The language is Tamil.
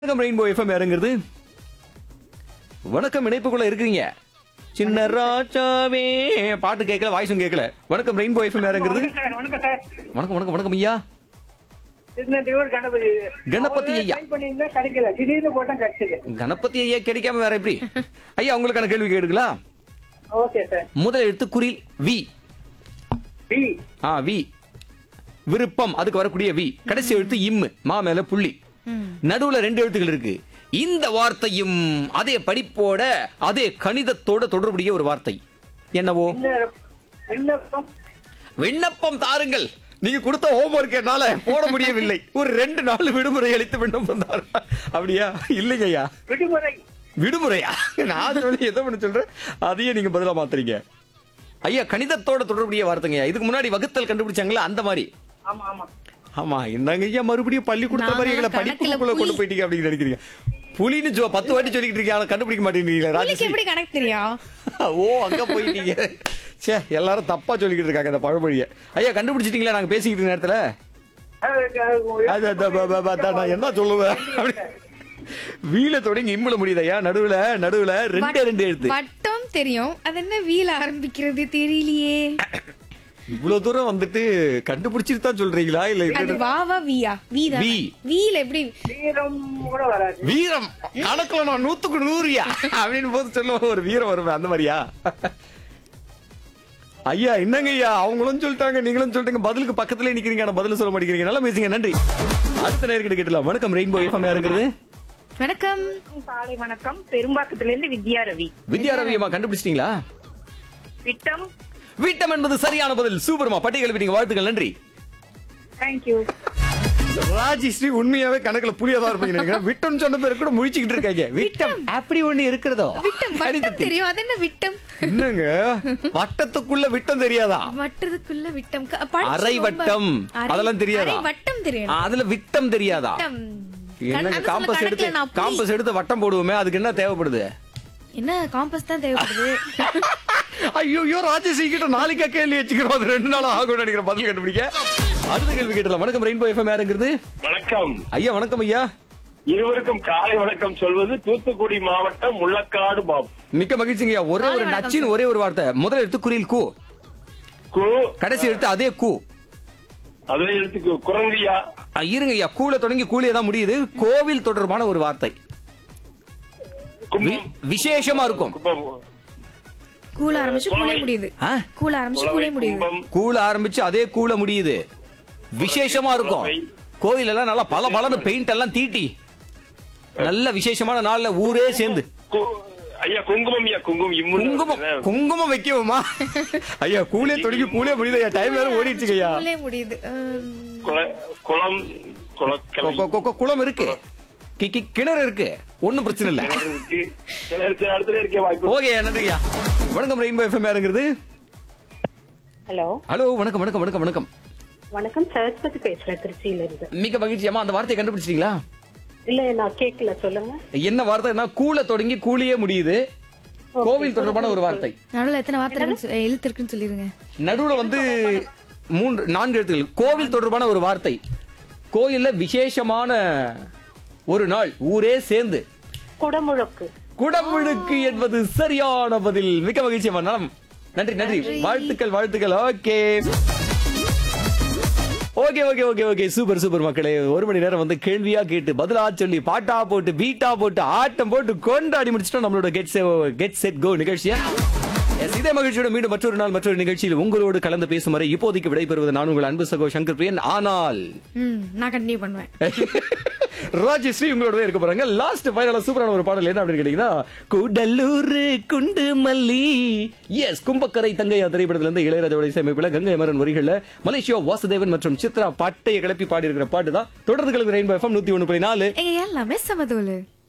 வணக்கம் ரெயின்போ எஃப்எம் யாருங்கிறது? வணக்கம், இணைப்புக்குள்ள இருக்கீங்க. சின்ன ராஜாவே பாட்டு கேட்கல, வாய்ஸும் கேட்கல. வணக்கம் ரெயின்போ எஃப்எம் யாருங்கிறது? வணக்கம் சார். வணக்கம் வணக்கம் வணக்கம் ஐயா. கணபதி கணபதி ஐயா. கிடைக்கல, திடீர்னு போட்டா கிடைச்சது. கணபதி ஐயா கிடைக்காம வேற எப்படி? ஐயா உங்களுக்கான கேள்வி கேட்கலா? Okay sir. முதல் எழுத்து குறில் வி. பி. வி. விருப்பம், அதுக்கு வரக்கூடிய வி. கடைசி எழுத்து இம், மா மேல புள்ளி. நடுவுல ரெண்டு எழுத்துக்கள் இருக்கு. இந்த வார்த்தையும் அதே படிப்போட அதே கணிதத்தோட தொடர்புடைய ஒரு வார்த்தை என்னவோ? விண்ணப்பம். விண்ணப்பம் தாருங்கள். நீங்க கொடுத்த ஹோம்வொர்க் என்னால போட முடியவில்லை. ஒரு 2 நாள் விடுமுறை அளித்து விண்ணப்பம் தாருங்க. அப்படியா? இல்லைங்க ஐயா. விடுமுறை. விடுமுறையா? நான் எதை பண்ண சொல்றேன் அதையே நீங்க பதிலா மாத்துறீங்க. ஐயா கணிதத்தோட தொடர்புடைய வார்த்தைங்க. இதுக்கு முன்னாடி வகுத்தல் கண்டுபிடிச்சாங்களா அந்த மாதிரி? ஆமா ஆமா ஆமா. என்னங்க ஐயா மறுபடியும் பள்ளிக்கூடத்துல மாதிரி எங்களை படிப்புக்குள்ள கொண்டு போயிட்டீங்க அப்படின்னு நினைக்கிறீங்க. புலின்னு 10 வாட்டி சொல்லிட்டு இருக்கீங்க, கண்டுபிடிக்க மாட்டேங்கிறீங்களா? ராஜேஷ் எப்படி கனெக்ட் தெரியும்? ஓ, அங்க போயிட்டீங்க. சே, எல்லாரும் தப்பா சொல்லிக்கிட்டு இருக்காங்க இந்த பழமொழியை. ஐயா கண்டுபிடிச்சிட்டீங்களா? நாங்க பேசிக்கிட்டு இருக்க நேரத்துல நான் என்ன சொல்லுவேன்? வீல தொடங்கி இம்முல முடியுது ஐயா. நடுவுல ரெண்டு எழுத்து. வட்டம் தெரியும், அது என்ன வீல ஆரம்பிக்கிறது தெரியலையே. இவ்வளவு தூரம் வந்துட்டு கண்டுபிடிச்சிட்டு தான் சொல்றீங்களா? இல்ல அது வாவா வியா? வீதா? வி. வீல எப்படி? வீரம் கூட வராது. வீரம் கணக்குல நான் 100க்கு 100யா அப்படின்னு போது சொல்லுவோம், ஒரு வீரம் வருவேன் அந்த மாதிரியா? ஐயா என்னங்க ஐயா, அவங்களும் சொல்லிட்டாங்க நீங்களும் சொல்லிட்டீங்க, பதிலுக்கு பக்கத்துல நிக்கிறீங்க, ஆனா பதில் சொல்ல மாட்டேங்கிறீங்க. நல்லா பேசுங்க, நன்றி. அடுத்த நேர்கிட்ட கேட்டலாம். வணக்கம் ரெயின்போ எஃப்எம் யாருங்கிறது? வணக்கம். காலை வணக்கம். பெரும்பாக்கத்துல இருந்து வித்யா ரவி. வித்யா ரவி அம்மா கண்டுபிடிச்சிட்டீங்களா? விட்டம். விட்டம் என்பது சரியான பதில். சூப்பர்மா, பட்டியல் விட்டீங்க, வாழ்த்துக்கள், நன்றி. தேங்க்யூ. ராஜஸ்ரீ உண்மையாவே கணக்குல புரியாதான் இருப்பீங்க நினைக்கிறேன். விட்டம் சொன்ன பேர் கூட முழிச்சுக்கிட்டு இருக்காங்க. விட்டம் அப்படி ஒண்ணு இருக்கிறதோ? விட்டம் வட்டம் தெரியும், அது என்ன விட்டம்? என்னங்க வட்டத்துக்குள்ள விட்டம் தெரியாதா? வட்டத்துக்குள்ள விட்டம், அரை வட்டம் அதெல்லாம் தெரியாதா? வட்டம் தெரியும், அதுல விட்டம் தெரியாதா? என்னங்க காம்பஸ் எடுத்து வட்டம் போடுவோமே, அதுக்கு என்ன தேவைப்படுது? என்ன காம்பஸ் தான் தேவைப்படுது? ஐயோ ராஜேஷ் கிட்ட நாளைக்கா கேள்வி வச்சுக்கிறோம், அது 2 நாள் ஆகும் நினைக்கிறேன் பதில் கண்டுபிடிக்க. அடுத்த கேள்வி கேட்டலாம். வணக்கம் ரெயின்போ எஃப்எம் யாருங்கிறது? வணக்கம் ஐயா. வணக்கம் ஐயா. இருவருக்கும் காலை வணக்கம் சொல்வது தூத்துக்குடி மாவட்டம் முள்ளக்காடு பாபு. மிக்க மகிழ்ச்சிங்கய்யா. ஒரே ஒரு நச்சின் ஒரே ஒரு வார்த்தை. முதல் எழுத்து குறில் கூ. கு. கடைசி எழுத்து அதே கூ. அதே எழுத்துக்கு குரங்கியா. இருங்க ஐயா, கூல தொடங்கி கூலியே தான் முடியுது. கோவில் தொடர்பான ஒரு வார்த்தை. விசேஷமா இருக்கும். கூல ஆரம்பிச்சு கூலே முடியுது. கூல ஆரம்பிச்சு கூலே முடியுது. கூல ஆரம்பிச்சு அதே கூல முடியுது. விசேஷமா இருக்கும். கோவில் எல்லாம் நல்லா பல பலன்னு பெயிண்ட் எல்லாம் தீட்டி நல்ல விசேஷமான நாள்ல ஊரே சேர்ந்து. ஐயா குங்குமம். ஐயா குங்குமம். குங்குமம் வைக்கவுமா? ஐயா கூலே தொடங்கி கூலே முடியுது. ஐயா டைம் வேற ஓடிடுச்சு ஐயா. கூலே முடியுது. குளம். குளம் இருக்கு, கிணறு இருக்கு, ஒண்ணும் பிரச்சனை இல்ல. ஓகே, நன்றியா. வணக்கம் ரெயின்போ எஃப்எம் யாருங்கிறது? ஹலோ. ஹலோ, வணக்கம் வணக்கம் வணக்கம் வணக்கம். வணக்கம், சரஸ்வதி பேசுறேன், திருச்சியில இருந்து. மிக மகிழ்ச்சி அம்மா. அந்த வார்த்தையை கண்டுபிடிச்சிட்டீங்களா? இல்ல, நான் கேட்கல, சொல்லுங்க. என்ன வார்த்தை? கூல தொடங்கி கூலியே முடியுது. கோவில் தொடர்பான ஒரு வார்த்தை. நடுவுல எத்தனை வார்த்தை எழுத்து இருக்குன்னு சொல்லிருங்க. நடுவுல வந்து 4 எழுத்துக்கள். கோவில் தொடர்பான ஒரு வார்த்தை. கோயில்ல விசேஷமான ஒரு நாள் ஊரே சேர்ந்து. குடமுழுக்கு. குடமுழுக்கு என்பது சரியான பதில். மிக மகிழ்ச்சி அம்மா. நன்றி நன்றி, வாழ்த்துக்கள் வாழ்த்துக்கள். Okay okay okay okay okay, super super மக்களே. 1 மணி நேரம் வந்து கேள்வியா கேட்டு பதிலா சொல்லி பாட்டா போட்டு பீட்டா போட்டு ஆட்டம் போட்டு கொண்டாடி முடிச்சிட்டோம் நம்மளோட கெட் செட் கோ நிகழ்ச்சியா. இதே மகிழ்ச்சியோட மீண்டும் மற்றொரு நாள் மற்றொரு நிகழ்ச்சியில் உங்களோடு கலந்து பேசும் வரை இப்போதைக்கு விடைபெறுவது நான் உங்கள் அன்பு சகோ சங்கர் பிரியன். ஆனால் நான் கண்டினியூ பண்ணுவேன். ராஜஸ்ரீ உங்களோட இருக்க போறாங்க. லாஸ்ட் ஃபைனலா சூப்பரான ஒரு பாடல் என்ன அப்படின்னு கேட்டீங்கன்னா, கூடலூர் குண்டு மல்லி. எஸ், கும்பக்கரை தங்கையா திரைப்படத்துல இருந்து இளையராஜாவோட இசையமைப்புல கங்கை அமரன் வரிகள்ல மலேசியா வாசுதேவன் மற்றும் சித்ரா பட்டையை கிளப்பி பாடி இருக்கிற பாட்டு தான். தொடர்ந்து கலந்து ரெயின்போ எஃப்எம் 101.4 எல்லாமே சமதோலு.